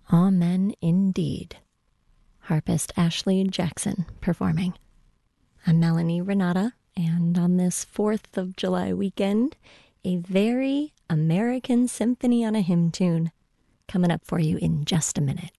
Amen indeed. Harpist Ashley Jackson performing. I'm Melanie Renata, and on this 4th of July weekend, a very American symphony on a hymn tune coming up for you in just a minute.